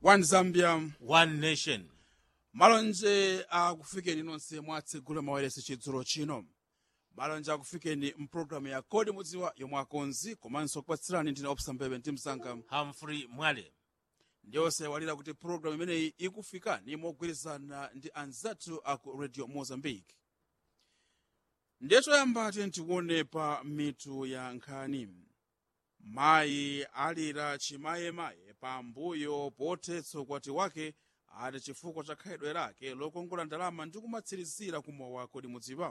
One Zambia, One Nation. malonje akufikeni nonse mwatsegula mawailesi chidzulo chino. Malonje akufikeni mpulogalamu ya Kodi Mudziwa yomwe akonzi komanso kupatsirani ndine Opsa Mbebe ndi msanga Humphrey Mwale. ndiyonse walira kuti pulogalamu imeneyi ikufikani mogwirizana ndi anzathu aku Radio Mozambique. Ndiye toyamba tione pa mitu ya nkhani. Mayi alira chimayemaye pambuyo pothetsa ukwati wake ati chifukwa cha khalidwe lake lokongola ndalama ndi kumatsirizira kumowa Kodi Mudziwa.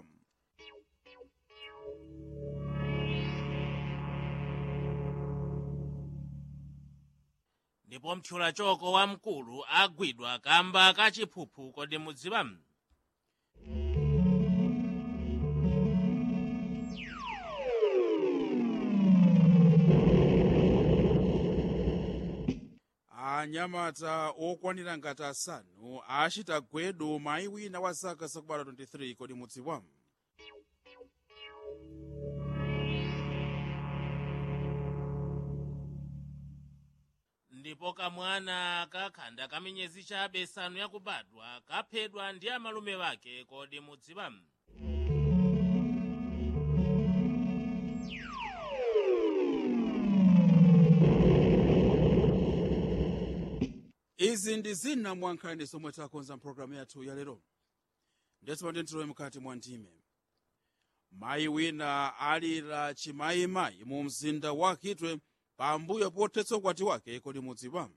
Ndipo mthyolachoko wamkulu agwidwa kamba kachiphuphu Kodi Mudziwa. Anyamata okwanira ngati asanu achita gwedu mayi wina wa zaka zakubala 23 Kodi Mudziwa. Ndipo kamwana kakhanda kamiyezi chabe isanu yakubadwa kaphedwa ndi amalume wake Kodi Mudziwa. Izi ndi zina mwa nkhani zomwe takonza mpulogalamu yathu ya lero. Ndetsopa ndintilowe mkati mwa ndime. Mayi wina alira chimayimayi mu mzinda wa Kitwe pambuyo pothetsa ukwati wake Kodi Mudziwa.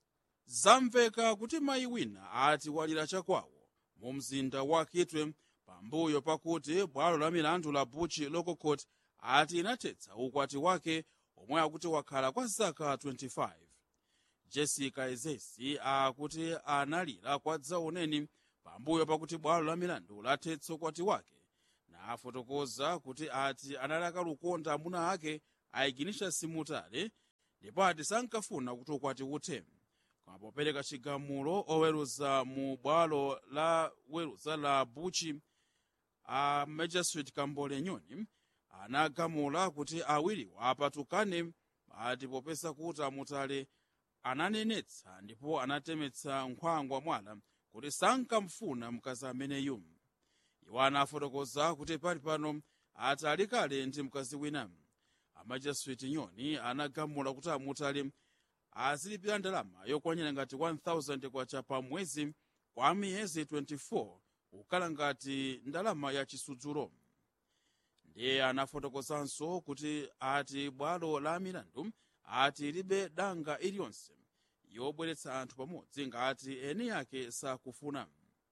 Zamveka kuti mayi wina ati walira chakwawo mu mzinda wa Kitwe pambuyo pakuti bwalo la milandu la Buchi Local Court ati inathetsa ukwati wake omwe akuti wakhala kwa zaka 25. Jessica Ezesi akuti analira kwa dzaoneni pambuyo pakuti bwalo la milandu lathetsa ukwati wake na afotokoza kuti ati analaka lukonda amuna ake ayiginisha simutale ndipo ati sankafuna kuti ukwati uthe. Koma popereka chigamulo oweruza mu bwalo la weruza la Buchi a Magistrate Kambole Nyoni anagamula kuti awiriwa apatukane ati popeza kuti amutale ananenetsa ndipo anatemetsa nkhwangwa mwala kuti sankamfuna mkazi ameneyu. Iwo anafotokoza kuti pali pano ati ali kale ndi mkazi wina. Amajistrate Nyoni anagamula kuti amutale azilipira ndalama yokwanira ngati 1000 kwacha pa mwezi kwa miyezi 24 kukhala ngati ndalama ya chisudzulo. Ndiye anafotokozanso kuti ati bwalo la milandu ati libe danga iliyonse yobweretsa anthu pamodzi ngati eni yake sakufuna.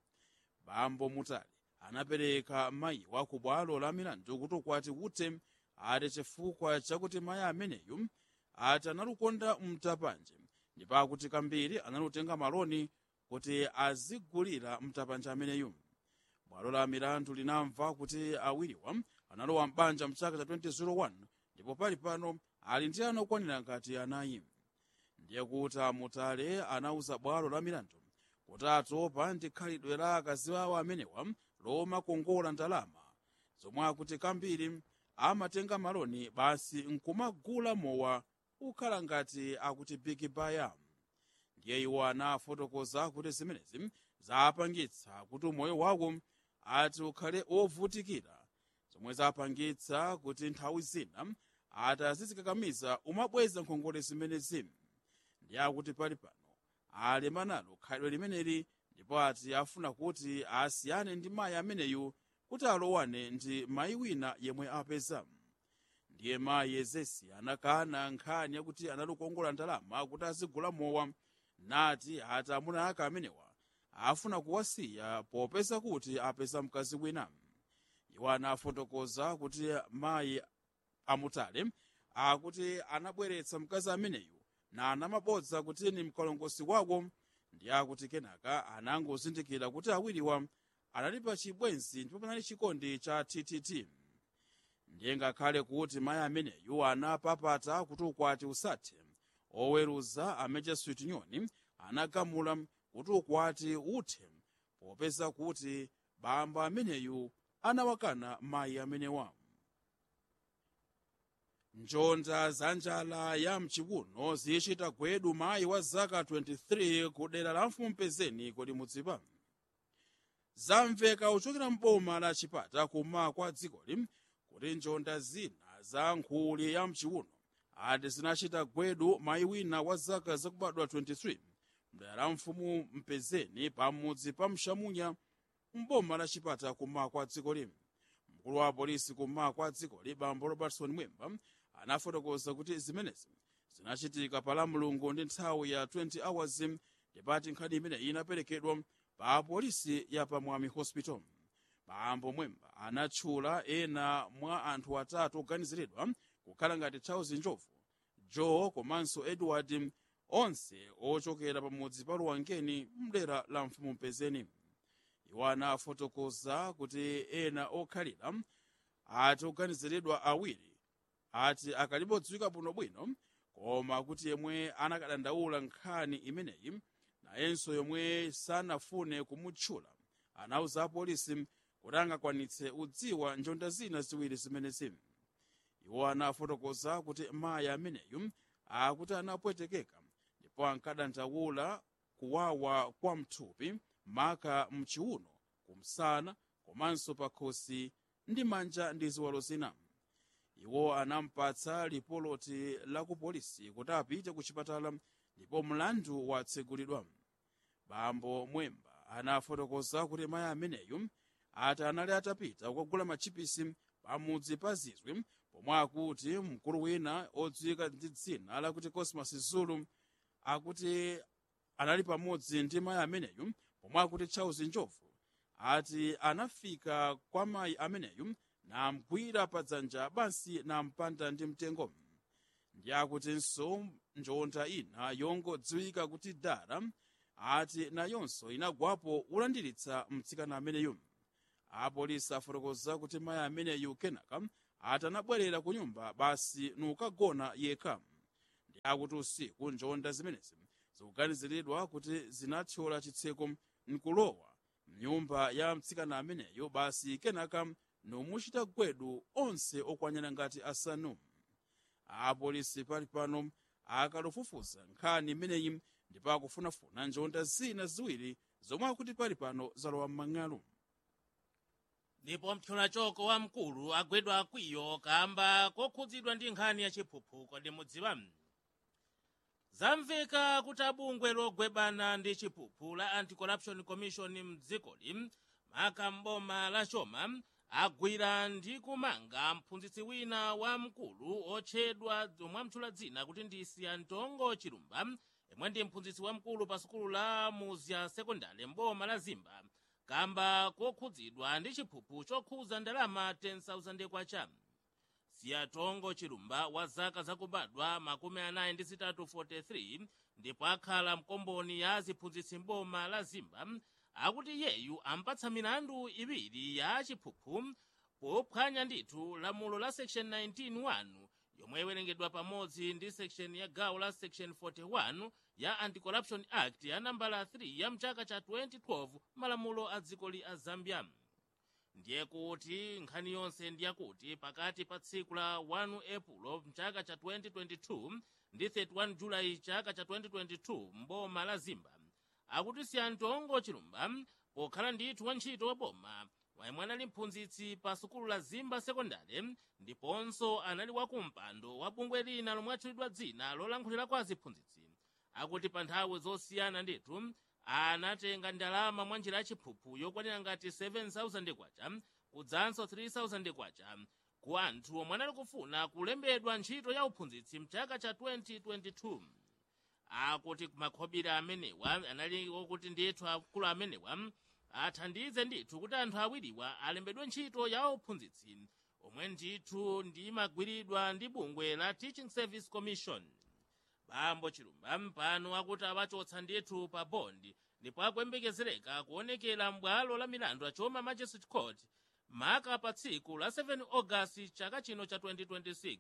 Bambo Mutale anapereka mayiwa ku bwalo la milandu kuti ukwati uthe ati chifukwa chakuti mayi ameneyu ati analukonda mtapanje ndipo akuti kambiri analutenga maloni kuti azigulira mtapanje ameneyu. Bwalo la milandu linamva kuti awiriwa analowa m'banja mchaka cha 2001 ndipo pali pano ali ndi ana okwanira ngati anayi. Ndiye kuti Mutale anauza bwalo la milandu kuti atopa ndi khalidwe la akazi awo amenewa lomakongola ndalama zomwe akuti kambiri amatenga maloni basi nkumagula mowa ukhala ngati akuti big buyer. Ndiye iwo anafotokoza kuti zimenezi zapangitsa kuti moyo wawo ati ukhale ovutikira zomwe zapangitsa kuti nthawi zina ati azizikakamiza umabweza nkhongole zimenezi. Ndiye akuti pali pano alema nalo khalidwe limeneli ndipo ati afuna kuti asiyane ndi mayi ameneyu kuti alowane ndi mayi wina yemwe apeza. Ndiye mayi Ezesi anakana nkhani yakuti analukongola ndalama kuti azigula mowa nati ati amuna ake amenewa afuna kuwasiya popeza kuti apeza mkazi wina. Iwo anafotokoza kuti mayi amutale akuti anabweretsa mkazi ameneyu na anamabodza kuti ni mkalongosi wako. Ndiye akuti kenaka anangozindikira kuti awiriwa analipa chibwenzi ndipo panali chikondi cha TTT. Ndiye ngakhale kuti mayi ameneyu anapapata kuti ukwati usathe, oweruza a Magistrate Nyoni anagamula kuti ukwati uthe popeza kuti bamba ameneyu anawakana mayi amenewa. njonda za njala ya mchiwuno zichita gwedu mayi wa zaka 23 ku dera la Mfumpezeni kodi mudziwa. Zamveka kuchokera m'boma la Chipata kummawa kwa dzikoli kuti njonda zina za nkhuli ya mchiwuno ati zinachita gwedu mayi wina wa zaka zakubadwa 23 mdera la Mfumpezeni pamudzi pa Mshamunya m'boma la Chipata kummawa kwa dzikoli. Mkulu wa polisi kummawa kwa dzikoli bambo Robertson Mwemba anafotokoza kuti zimenezi zinachitika pa Lamulungu ndi nthawi ya 20 hours ndipati nkhani imene inaperekedwa pa polisi ya Pamwami Hospital. Bambo Mwemba anatchula ena mwa anthu atatu oganiziridwa kukhala ngati Charles Njovu, Joe komanso Edward, onse ochokera pamudzi pa Luwangeni mdera la Mfumpezeni. Iwo anafotokoza kuti ena okhalira ati oganiziridwa awiri ati akalibodziwika bwinobwino, koma kuti yemwe anakadandaula nkhani imeneyi nayenso yomwe sanafune kumutchula anauza polisi kuti angakwanitse kudziwa njonda zina ziwiri zimenezi. Iwo anafotokoza kuti mayi ameneyu akuti anapwetekeka ndipo ankadandaula kuwawa kwa mthupi maka mchiwuno, kumsana komanso pakhosi ndi manja ndi ziwalo zina. Iwo anampatsa lipoloti la ku polisi kuti apite ku chipatala ndipo mlandu watsegulidwa. Bambo Mwemba anafotokoza kuti mayi ameneyu ati anali atapita kukagula machipisi pamudzi pa Zizwi, pomwe akuti mkulu wina odziwika ndi dzina lakuti Cosmas Zulu akuti anali pamodzi ndi mayi ameneyu, pomwe akuti Charles Njovu ati anafika kwa mayi ameneyu namgwira padzanja basi nampanda ndi mtengo. Ndi akutinso njonda ina yongodziwika kuti Dara ati nayonso inagwapo ulandiritsa mtsikana ameneyu. Apolisi afotokoza kuti mayi ameneyu kenaka ati anabwerera ku nyumba basi nukagona yekha. Ndi akuti usiku njonda zimenezi zikuganiziridwa kuti zinathyola chitseko nkulowa mnyumba ya mtsikana ameneyu basi kenaka nomuchita gwedu onse okwanyana ngati asanu. Apolisi pali pano akalufufuza nkhani imeneyi ndipo akufunafuna njonda zina ziwiri zomwe akuti pali pano zalowa m'mang'alu. Ndipo mphyolachoko wamkulu agwedwa akwiyo kamba kokhudzidwa ndi nkhani ya chiphuphu kodi mudziwa. Zamveka kuti abungwe logwebana ndi chiphuphu la Anti-Corruption Commission mdzikoli maka m'boma la Choma agwira ndi kumanga mphunzitsi wina wamkulu otchedwa mwamtchula dzina kuti ndi Siyantongo Chilumba, yemwe ndi mphunzitsi wamkulu pa sukulu la Muzya Sekondari m'boma la Zimba kamba kokhudzidwa ndi chiphuphu chokhuza ndalama 10,000 kwacha. Siyantongo Chilumba wa zaka zakubadwa makumi anayi ndi zitatu 43 ndipo akhala mkomboni ya ziphunzitsi m'boma la Zimba akuti yeyu ampatsa milandu iwiri ya chiphuphu pophwanya ndithu lamulo la section 19(1) yomwe iwerengedwa pamodzi ndi section ya gawo la section 41 ya Anti-Corruption Act ya nambala 3 ya mchaka cha 2012 malamulo a dzikoli a Zambia. Ndiye kuti nkhani yonse ndiyakuti pakati pa tsiku la 1 Epulo mchaka cha 2022 ndi 31 Julayi chaka cha 2022 m'boma la Zimba akuti Siyantongo Chilumba pokhala ndithu wantchito wa boma wayemwe anali mphunzitsi pa sukulu la Zimba Sekondari ndiponso anali wakumpando wa bungwe lina lomwe atchulidwa dzina lolankhulira kwa aziphunzitsi akuti pa nthawi zosiyana ndithu anatenga ndalama mwa njira ya chiphuphu yokwanira ngati 7,000 kwacha kudzanso 3,000 kwacha ku anthu omwe anali kufuna kulembedwa ntchito ya uphunzitsi mchaka cha 2022. Akuti makhobira amenewa anali okuti ndithu akulu amenewa athandize ndithu kuti anthu awiriwa alembedwe ntchito ya uphunzitsi omwe ndithu ndi magwiridwa ndi bungwe la Teaching Service Commission. Bambo Chilumba mpano akuti awachotsa ndithu pa bondi ndipo akuyembekezereka kuonekera m'bwalo la milandu a Choma Magistrate Court maka pa tsiku la 7 Augasti chaka chino cha 2026.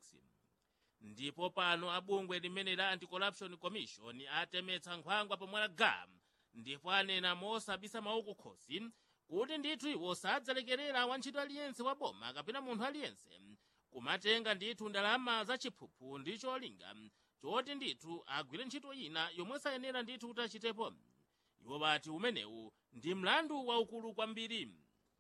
Ndipo pano abungwe limene la Anti-Corruption Commission atemetsa nkhwangwa pomwe la GAM ndipo anena mosabisa mawu khosi kuti ndithu iwo sadzalekerera wantchito aliyense wa boma kapena munthu aliyense kumatenga ndithu ndalama za chiphuphu ndi cholinga choti ndithu agwire ntchito ina yomwe sayenera ndithu kuti achitepo. Iwo bati umenewu ndi mlandu waukulu kwambiri.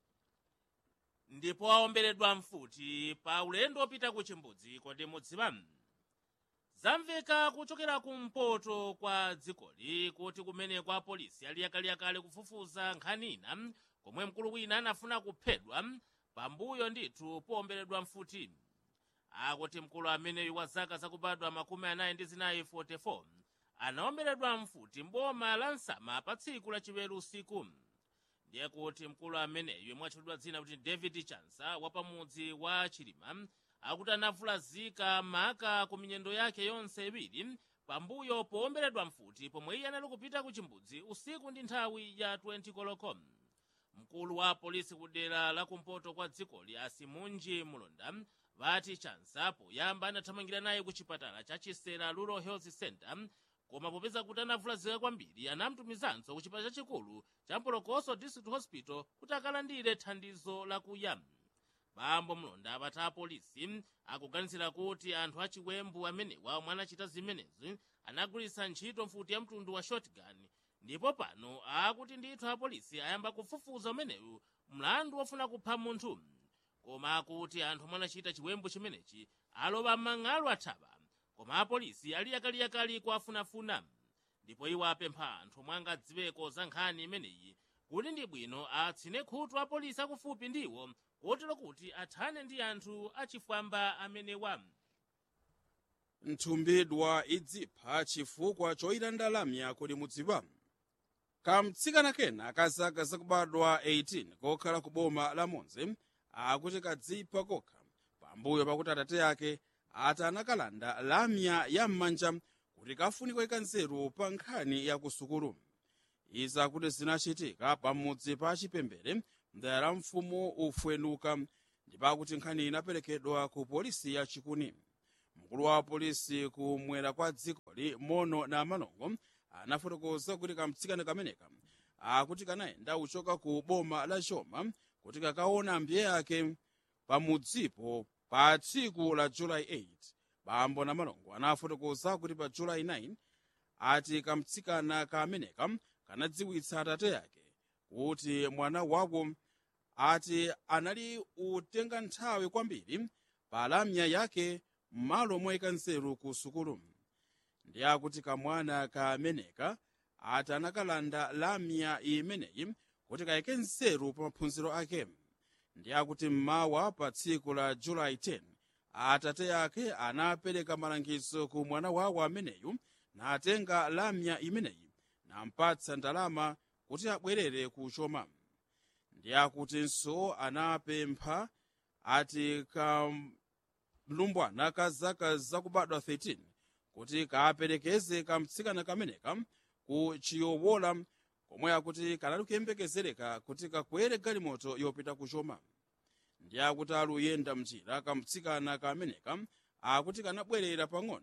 Ndipo aomberedwa mfuti pa ulendo opita ku chimbudzi kodi mudziwa. Zamveka kuchokera kumpoto kwa dzikoli kuti kumene kwa polisi ali yakaliyakale kufufuza nkhani ina komwe mkulu wina anafuna kuphedwa pambuyo ndithu poomberedwa mfuti. Akuti mkulu ameneyu wa zaka zakubadwa 44 anaomberedwa mfuti mboma la Nsama pa tsiku lachiweru usiku. Ndiye kuti mkulu ameneyu mwatchulidwa dzina kuti David Chansa wapamudzi wa Chilima akuti anavulazika maka ku minyendo yake yonse iwiri pambuyo poomberedwa mfuti pomwe iye anali kupita ku chimbudzi usiku ndi nthawi ya 20 koloko. Mkulu wa polisi kudera la kumpoto kwa dzikoli Asimunji Mulonda vati Chansa poyamba anathamangira naye ku chipatala cha Chisera Rural Health Center, koma popeza kuti anavulazika kwambiri anamtumizanso ku chipatala chachikulu cha Mpolokoso District Hospital kuti akalandire thandizo lakuya. Bambo Mulonda vati apolisi akuganizira kuti anthu achiwembu amenewa omwe anachita zimenezi anagwiritsa ntchito mfuti ya mtundu wa shotgun, ndipo pano akuti ndithu apolisi ayamba kufufuza umenewu mlandu wofuna kupha munthu. Koma akuti anthu omwe anachita chiwembu chimenechi alowa m'mang'alu athaba, koma apolisi ali yakaliyakali kuafunafuna. Ndipo iwo apempha anthu omwe angadziweko za nkhani imeneyi kuti ndi bwino atsine khutu apolisi akufupi ndiwo kotero kuti athane ndi anthu achifwamba amenewa. Nthumbidwa idzipha chifukwa choyilanda lamya kodi mudziwa. Kamtsikana kena kazaka zakubadwa 18 kokhala ku boma la Monze akuti kadzipha kokha pambuyo pakuti atate ake ati anakalanda lamya ya m'manja kuti kafunika ika nzeru pa nkhani ya kusukulu. Izi akuti zinachitika pamudzi pa Chipembere mdera la mfumu Ufwenuka, ndipo akuti nkhani inaperekedwa ku polisi ya Chikuni. Mkulu wa polisi kumwera kwa dzikoli Mono na Malongo anafotokoza kuti kamtsikana kameneka akuti kanayenda uchoka ku boma la Choma kuti kakaona mbiye yake pamudzipo pa tsiku la July 8. Bambo na Malongo anafotokoza kuti pa July 9 ati kamtsikana kameneka kanadziwitsa atate yake kuti mwana wako ati anali utenga nthawi kwambiri pa lamya yake m'malo moyika nzeru ku sukulu. Ndi akuti kamwana kameneka ati anakalanda lamya imeneyi kuti kayike nzeru pa maphunziro ake. Ndi akuti mmawa pa tsiku la July 10 atate yake anapereka malangizo ku mwana wawo ameneyu natenga lamya imeneyi nampatsa ndalama kuti abwerere ku Choma. Ndi akutinso anapempha ati kamlumbwana ka zaka zakubadwa 13 kuti kaperekeze kamtsikana kameneka ku Chiyowola komwe akuti kanali kuyembekezereka kuti kakwere galimoto yopita ku Choma. Ndi akuti aluyenda mchira kamtsikana kameneka akuti kanabwerera pang'ono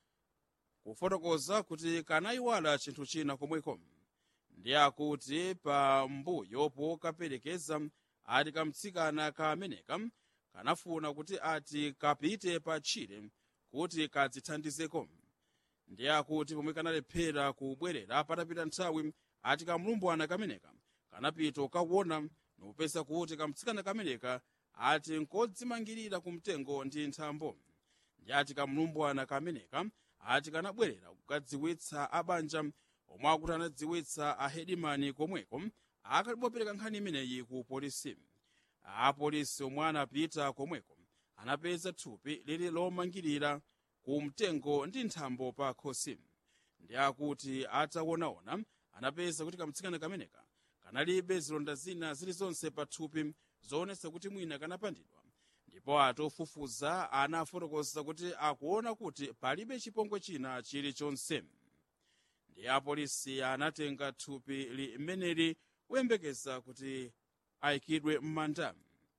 kufotokoza kuti kanayiwala chinthu china komweko. Ndi akuti pambuyo pokaperekeza ati kamtsikana kameneka kanafuna kuti ati kapite pa Chile kuti kadzithandizeko. Ndi akuti pomwe kanalephera kubwerera patapita nthawi ati kamlumbwana kameneka kanapita kakuona nopeza kuti kamtsikana kameneka ati nkodzimangirira kumtengo ndi nthambo. Ndi ati kamlumbwana kameneka ati kanabwerera kukadziwitsa abanja omwe akuti anadziwitsa ahedimani komweko akalipopereka nkhani imeneyi ku polisi. Apolisi omwe anapita komweko anapeza thupi lili lomangirira ku mtengo ndi nthambo pa khosi. Ndi akuti ataonaona anapeza kuti kamtsikana kameneka kanalibe zilonda zina zilizonse pa thupi zoonetsa kuti mwina kanapandidwa. Ndipo atofufuza anafotokoza kuti akuona kuti palibe chipongwe china chilichonse. Ndi apolisi anatenga thupi limeneli kuyembekeza kuti ayikidwe m'manda.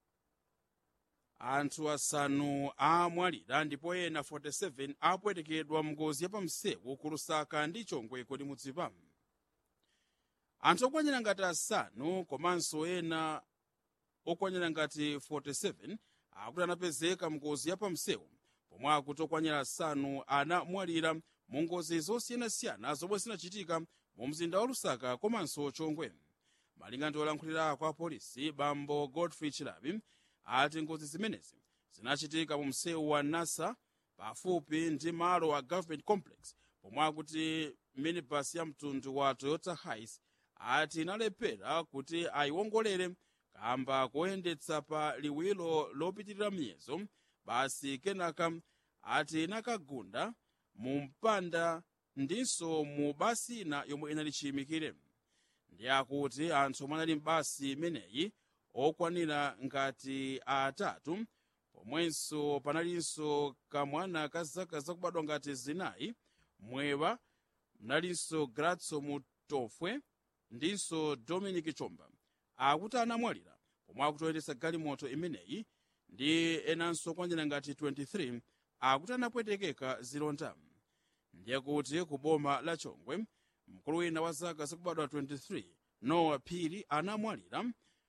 Anthu asanu amwalira ndipo ena 47 apwetekedwa mngozi yapamsewu ku Lusaka ndi Chongwe kodi mudziwa. Anthu okwanira ngati asanu komanso ena okwanira ngati 47 akuti anapezeka mngozi yapamsewu pomwe akuti okwanira asanu anamwalira mu ngozi zosiyanasiyana zomwe zinachitika mu mzinda wa Lusaka komanso Chongwe. Malinga ndi olankhulira kwa polisi bambo Godfrey Chilabi ati ngozi zimenezi zinachitika mu msewu wa Nasa pafupi ndi malo wa Government Complex pomwe akuti minibus ya mtundu wa Toyota Hiace ati inalephera kuti ayiwongolere kamba koyendetsa pa liwiro lopitirira miyezo, basi kenaka ati inakagunda mu mpanda ndinso mu basi ina yomwe inali chiyimikire. Ndi akuti anthu omwe anali m'basi imeneyi okwanira ngati atatu, pomwenso panalinso kamwana ka zaka zakubadwa ngati zinayi, mwewa mnalinso Gratso Mutofwe ndinso Dominic Chomba akuti anamwalira pomwe akutoyendetsa galimoto imeneyi, ndi enanso okwanira ngati 23 akuti anapwetekeka zilonda. Ndiye kuti ku boma la Chongwe mkulu wina wa zaka zakubadwa 23 Noah Phiri anamwalira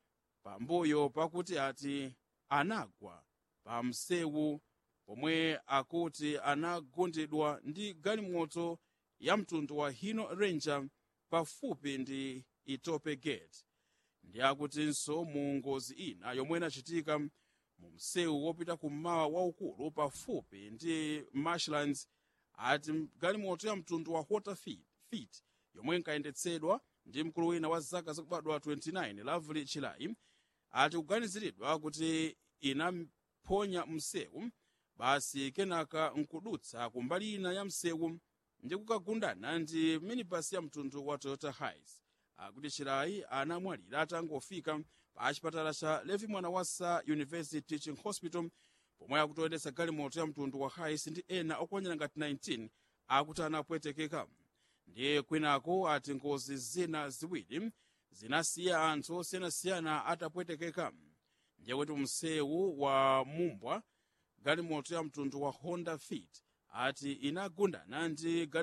pambuyo pakuti ati anagwa pa msewu pomwe akuti anagundidwa ndi galimoto ya mtundu wa Hino Ranger pafupi ndi Itope Gate. Ndi akutinso mu ngozi ina yomwe inachitika mu msewu wopita kummawa waukulu pafupi ndi Marshlands ati galimoto ya mtundu wa Waterfit yomwe inkayendetsedwa ndi mkulu wina wa zaka zakubadwa 29 Lovely Chilai ati kuganiziridwa kuti inaphonya msewu, basi kenaka nkudutsa kumbali ina ya msewu ndi kukagundana ndi minibus ya mtundu wa Toyota Hiace. Akuti Chilai anamwalira atangofika pa chipatala cha Levi Mwanawasa University Teaching Hospital pomwe akutoyendetsa galimoto ya mtundu wa Hiace ndi ena okwanira ngati 19 akuti anapwetekeka. Ndiye kwinako ati ngozi zina ziwiri zinasiya anthu osiyanasiyana atapwetekeka. Ndiye kuti msewu wa Mumbwa galimoto ya mtundu wa Honda Fit ati inagundana ndi